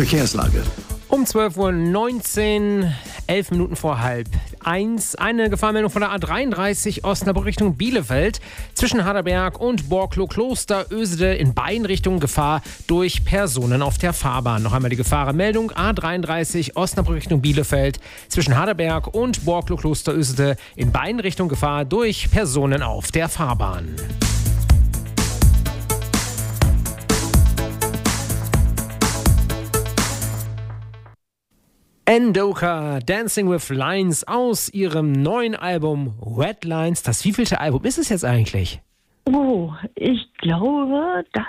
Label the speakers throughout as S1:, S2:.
S1: Verkehrslage.
S2: Um 12:19 Uhr, 11 Minuten vor 12:30. Eine Gefahrenmeldung von der A33 Osnabrück Richtung Bielefeld. Zwischen Harderberg und Borklow-Kloster Ösede in beiden Richtungen Gefahr durch Personen auf der Fahrbahn. Noch einmal die Gefahrenmeldung. A33 Osnabrück Richtung Bielefeld. Zwischen Harderberg und Borklow-Kloster Ösede in beiden Richtungen Gefahr durch Personen auf der Fahrbahn. Ndoka, Dancing with Lines aus ihrem neuen Album Red Lines. Das wievielte Album ist es jetzt eigentlich?
S3: Oh, ich glaube, das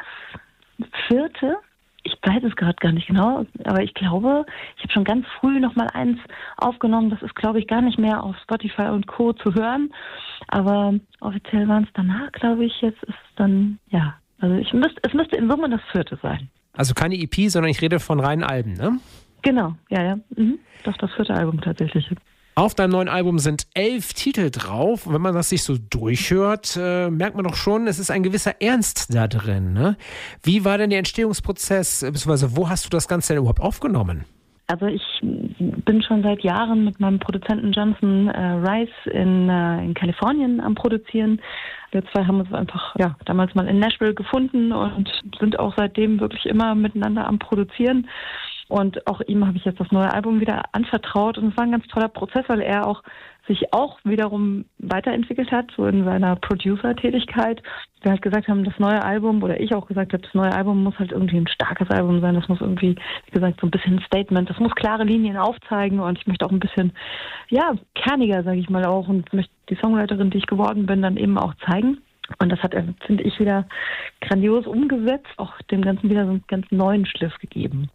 S3: 4. Ich weiß es gerade gar nicht genau, aber ich glaube, ich habe schon ganz früh noch mal eins aufgenommen. Das ist, glaube ich, gar nicht mehr auf Spotify und Co. zu hören. Aber offiziell waren es danach, glaube ich. Jetzt ist es dann, ja, also es müsste in Summe das 4. sein.
S2: Also keine EP, sondern ich rede von reinen Alben, ne?
S3: Genau, ja. Doch, das 4. Album tatsächlich.
S2: Auf deinem neuen Album sind 11 Titel drauf. Und wenn man das sich so durchhört, merkt man doch schon, es ist ein gewisser Ernst da drin. Ne? Wie war denn der Entstehungsprozess, beziehungsweise wo hast du das Ganze denn überhaupt aufgenommen?
S3: Also ich bin schon seit Jahren mit meinem Produzenten Jonathan Rice in Kalifornien am Produzieren. Wir zwei haben uns einfach damals mal in Nashville gefunden und sind auch seitdem wirklich immer miteinander am Produzieren. Und auch ihm habe ich jetzt das neue Album wieder anvertraut. Und es war ein ganz toller Prozess, weil er auch sich auch wiederum weiterentwickelt hat, so in seiner Producer-Tätigkeit. Wir halt gesagt haben, das neue Album, oder ich auch gesagt habe, das neue Album muss halt irgendwie ein starkes Album sein. Das muss irgendwie, wie gesagt, so ein bisschen ein Statement. Das muss klare Linien aufzeigen. Und ich möchte auch ein bisschen, kerniger, sage ich mal auch. Und möchte die Songwriterin, die ich geworden bin, dann eben auch zeigen. Und das hat er, finde ich, wieder grandios umgesetzt. Auch dem Ganzen wieder so einen ganz neuen Schliff gegeben.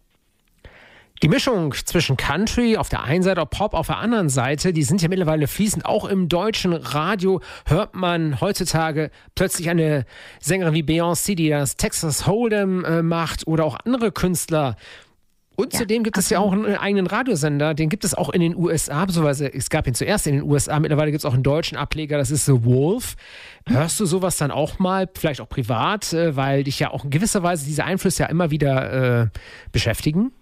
S2: Die Mischung zwischen Country auf der einen Seite und Pop auf der anderen Seite, die sind ja mittlerweile fließend. Auch im deutschen Radio hört man heutzutage plötzlich eine Sängerin wie Beyoncé, die das Texas Hold'em macht, oder auch andere Künstler. Und zudem gibt es ja auch einen eigenen Radiosender, den gibt es auch in den USA, beziehungsweise es gab ihn zuerst in den USA, mittlerweile gibt es auch einen deutschen Ableger, das ist The Wolf. Hörst du sowas dann auch mal, vielleicht auch privat, weil dich ja auch in gewisser Weise diese Einflüsse ja immer wieder beschäftigen?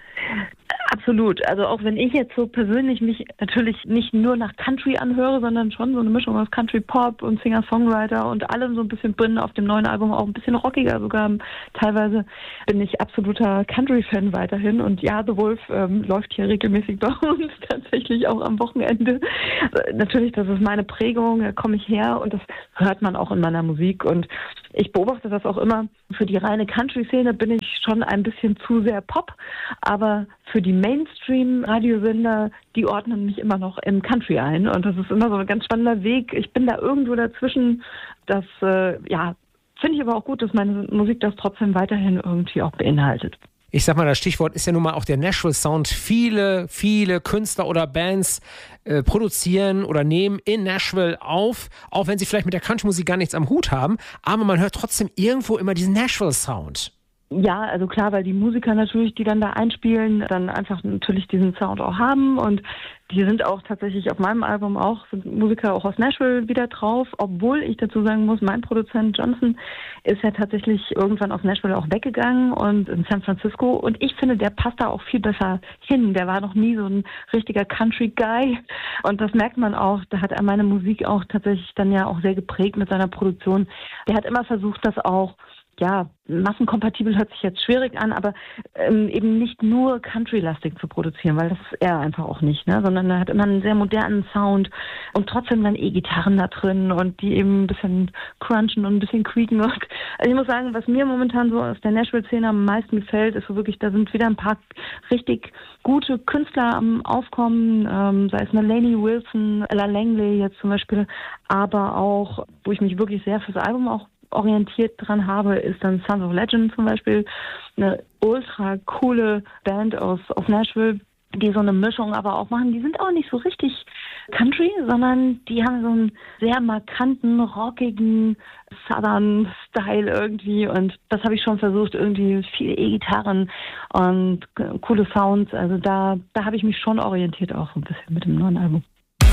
S3: Absolut. Also auch wenn ich jetzt so persönlich mich natürlich nicht nur nach Country anhöre, sondern schon so eine Mischung aus Country Pop und Singer-Songwriter und allem so ein bisschen bin, auf dem neuen Album auch ein bisschen rockiger sogar. Teilweise bin ich absoluter Country-Fan weiterhin und ja, The Wolf läuft hier regelmäßig bei uns, tatsächlich auch am Wochenende. Natürlich, das ist meine Prägung, da komme ich her und das hört man auch in meiner Musik und ich beobachte das auch immer. Für die reine Country-Szene bin ich schon ein bisschen zu sehr Pop, aber für die Mainstream-Radiosender, die ordnen mich immer noch im Country ein. Und das ist immer so ein ganz spannender Weg. Ich bin da irgendwo dazwischen. Das, finde ich aber auch gut, dass meine Musik das trotzdem weiterhin irgendwie auch beinhaltet.
S2: Ich sag mal, das Stichwort ist ja nun mal auch der Nashville-Sound. Viele Künstler oder Bands produzieren oder nehmen in Nashville auf, auch wenn sie vielleicht mit der Country-Musik gar nichts am Hut haben. Aber man hört trotzdem irgendwo immer diesen Nashville-Sound.
S3: Ja, also klar, weil die Musiker natürlich, die dann da einspielen, dann einfach natürlich diesen Sound auch haben und die sind auch tatsächlich auf meinem Album auch, sind Musiker auch aus Nashville wieder drauf, obwohl ich dazu sagen muss, mein Produzent Jonathan ist ja tatsächlich irgendwann aus Nashville auch weggegangen und in San Francisco und ich finde, der passt da auch viel besser hin. Der war noch nie so ein richtiger Country-Guy und das merkt man auch, da hat er meine Musik auch tatsächlich dann ja auch sehr geprägt mit seiner Produktion. Der hat immer versucht, das auch massenkompatibel hört sich jetzt schwierig an, aber eben nicht nur Country-lastig zu produzieren, weil das ist er einfach auch nicht, ne? Sondern er hat immer einen sehr modernen Sound und trotzdem dann E-Gitarren da drin und die eben ein bisschen crunchen und ein bisschen quieken. Also ich muss sagen, was mir momentan so aus der Nashville-Szene am meisten gefällt, ist so wirklich, da sind wieder ein paar richtig gute Künstler am Aufkommen, sei es eine Lainey Wilson, Ella Langley jetzt zum Beispiel, aber auch, wo ich mich wirklich sehr fürs Album auch orientiert dran habe, ist dann Sons of Legend zum Beispiel, eine ultra coole Band aus Nashville, die so eine Mischung aber auch machen. Die sind auch nicht so richtig Country, sondern die haben so einen sehr markanten, rockigen Southern Style irgendwie und das habe ich schon versucht, irgendwie viele E-Gitarren und coole Sounds, also da habe ich mich schon orientiert auch so ein bisschen mit dem neuen Album.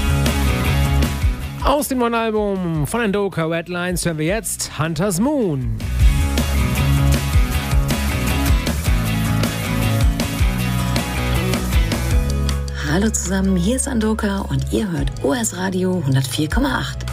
S2: Aus dem neuen Album von Ndoka, Red Lines, hören wir jetzt Hunter's Moon.
S1: Hallo zusammen, hier ist Andoka und ihr hört OS Radio 104,8.